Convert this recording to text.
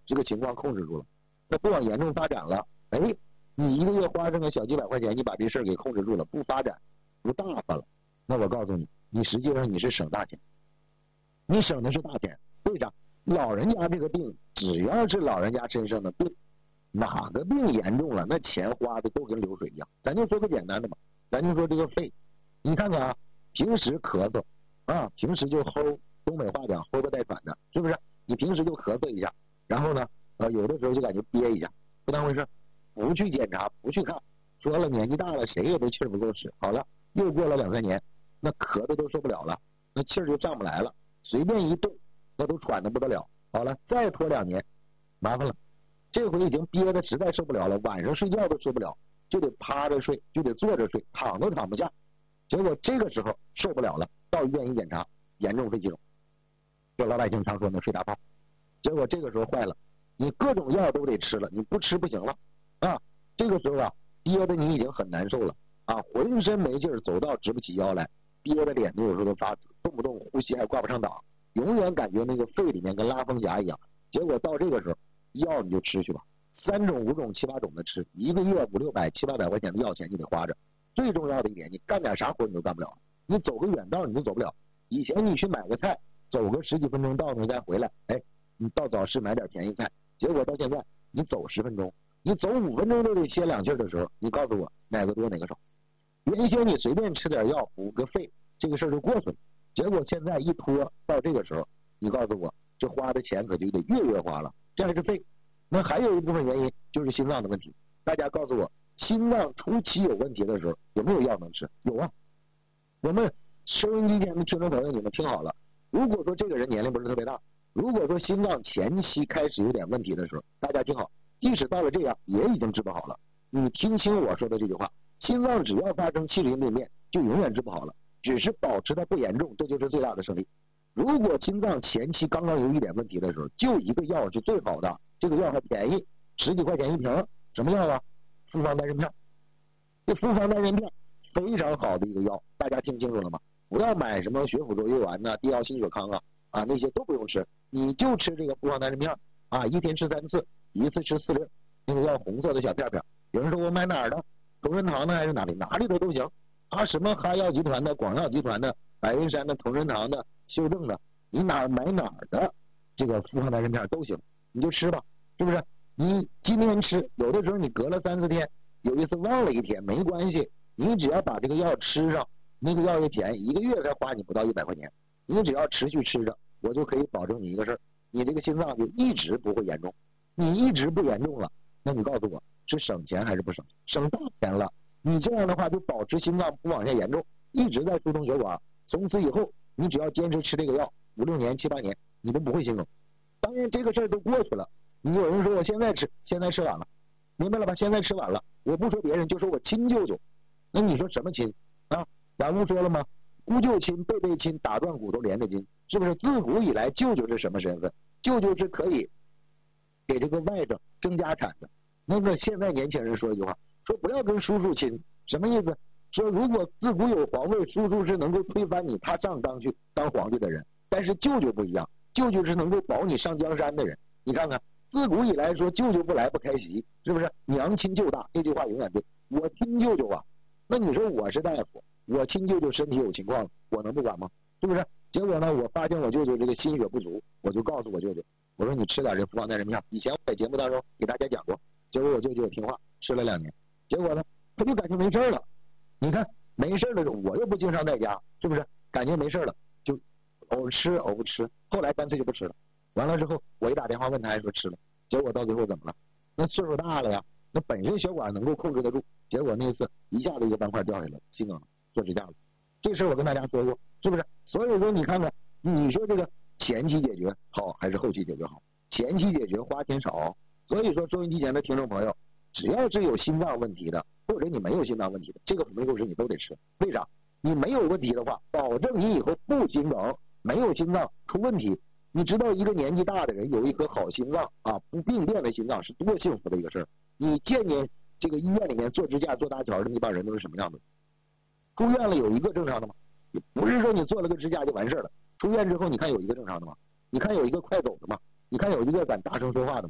这个情况控制住了，那不往严重发展了，哎，你一个月花上个小几百块钱，你把这事儿给控制住了，不发展，不大发了，那我告诉你，你实际上你是省大钱，你省的是大钱。为啥？老人家这个病，只要是老人家身上的病，哪个病严重了，那钱花的都跟流水一样。咱就说个简单的吧，咱就说这个肺，你看看啊，平时咳嗽啊，平时就齁，东北话讲齁的带喘的，是不是？你平时就咳嗽一下，然后呢，有的时候就感觉憋一下，不当回事，不去检查，不去看，说了年纪大了，谁也都气儿不够使。好了，又过了2-3年，那咳的都受不了了，那气儿就上不来了，随便一动，那都喘的不得了。好了，再拖2年，麻烦了，这回已经憋的实在受不了了，晚上睡觉都睡不了，就得趴着睡，就得坐着睡，躺都躺不下。结果这个时候受不了了，到医院一检查，严重肺气肿，这老百姓常说的睡大炮。结果这个时候坏了，你各种药都得吃了，你不吃不行了啊！这个时候啊，憋的你已经很难受了啊，浑身没劲儿，走道直不起腰来，憋的脸都有时候都发紫，动不动呼吸还挂不上档，永远感觉那个肺里面跟拉风匣一样。结果到这个时候，药你就吃去吧，3种、5种、7、8种的吃，一个月500-600、700-800块钱的药钱你得花着。最重要的一点，你干点啥活你都干不了，你走个远道你都走不了。以前你去买个菜，走个10几分钟到那再回来，哎，你到早市买点便宜菜，结果到现在你走10分钟，你走5分钟都得歇2气儿的时候，你告诉我哪个多哪个少？原先你随便吃点药补个肺，这个事儿就过去了，结果现在一拖到这个时候，你告诉我这花的钱可就得月花了，这还是肺。那还有一部分原因就是心脏的问题。大家告诉我，心脏初期有问题的时候有没有药能吃？有啊。我们收音机前的听众朋友，你们听好了，如果说这个人年龄不是特别大，如果说心脏前期开始有点问题的时候，大家听好，即使到了这样也已经治不好了。你听清我说的这句话，心脏只要发生器质性病变就永远治不好了，只是保持它不严重，这就是最大的胜利。如果心脏前期刚刚有一点问题的时候，就一个药是最好的，这个药还便宜，10几块钱一瓶，什么药啊？复方丹参片。这复方丹参片非常好的一个药，大家听清楚了吗？不要买什么血府周月丸呐、地奥辛血康啊，那些都不用吃，你就吃这个复方丹参片啊，一天吃3次，一次吃4粒，那个药红色的小片片。有人说我买哪儿的？同仁堂的还是哪里？哪里都行啊，什么哈药集团的、广药集团的、白云山的、同仁堂的、修正的，你哪儿买哪儿的这个复方丹参片都行，你就吃吧，是不是？你今天吃，有的时候你隔了3、4天，有一次忘了1天没关系，你只要把这个药吃上，那个药也便宜，1个月才花你不到100块钱，你只要持续吃着，我就可以保证你一个事儿，你这个心脏就一直不会严重。你一直不严重了，那你告诉我是省钱还是不省钱？省大钱了。你这样的话就保持心脏不往下严重，一直在疏通血管，从此以后你只要坚持吃这个药5、6年、7、8年，你都不会心梗。当然这个事儿都过去了，你有人说我现在吃，现在吃晚了，明白了吧？现在吃晚了，我不说别人，就说我亲舅舅。那你说什么亲啊？咱不说了吗？姑舅亲、辈辈亲，打断骨头连着筋，是不是？自古以来，舅舅是什么身份？舅舅是可以给这个外甥争家产的。那个现在年轻人说一句话，说不要跟叔叔亲，什么意思？说如果自古有皇位，叔叔是能够推翻你，他上当去当皇帝的人，但是舅舅不一样，舅舅是能够保你上江山的人。你看看，自古以来说舅舅不来不开席，是不是？娘亲舅大，这句话永远对。我亲舅舅啊，那你说我是大夫，我亲舅舅身体有情况，我能不管吗？是不是？结果呢，我发现我舅舅这个心血不足，我就告诉我舅舅，我说你吃点这复方丹参片。以前我在节目当中给大家讲过，结果我舅舅也听话，吃了2年，结果呢，他就感觉没事了。你看没事的时候，我又不经常在家，是不是？感觉没事了，就偶吃偶不吃，后来干脆就不吃了。完了之后，我一打电话问他，还说吃了，结果到最后怎么了？那岁数大了呀，那本身血管能够控制得住，结果那次一下子一个斑块掉下来了，心梗了，做支架了。这事我跟大家说过，是不是？所以说你看看，你说这个前期解决好还是后期解决好？前期解决花钱少，所以说收音机前的听众朋友，只要是有心脏问题的，或者你没有心脏问题的，这个辅酶构食你都得吃。为啥？你没有问题的话，保证你以后不心梗，没有心脏出问题。你知道一个年纪大的人有一颗好心脏啊，不病变的心脏是多幸福的一个事儿。你见见这个医院里面做支架做搭桥的那帮人都是什么样子？住院了有一个正常的吗？也不是说你做了个支架就完事儿了。出院之后你看有一个正常的吗？你看有一个快走的吗？你看有一个敢大声说话的吗？